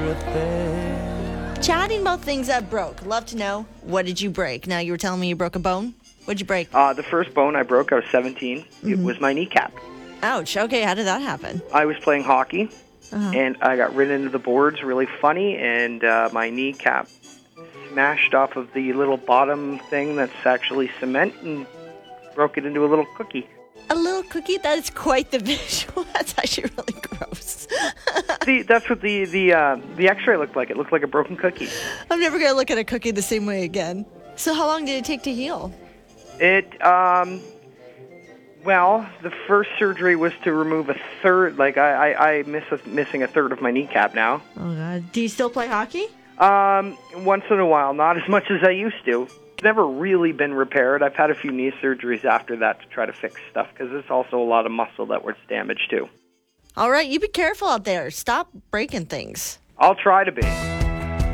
Chatting about things that broke. Love to know, what did you break? Now, you were telling me you broke a bone. What'd you break? The first bone I broke, I was 17. It was my kneecap. Ouch. Okay, how did that happen? I was playing hockey, and I got ridden into the boards really funny, and my kneecap smashed off of the little bottom thing that's actually cement and broke it into a little cookie. A little cookie? That is quite the visual. That's actually really gross. That's what the X-ray looked like. It looked like a broken cookie. I'm never going to look at a cookie the same way again. So how long did it take to heal? Well, the first surgery was to remove a third. Like, I'm missing a third of my kneecap now. Oh, God. Do you still play hockey? Once in a while. Not as much as I used to. It's never really been repaired. I've had a few knee surgeries after that to try to fix stuff, because there's also a lot of muscle that was damaged, too. All right, you be careful out there. Stop breaking things. I'll try to be.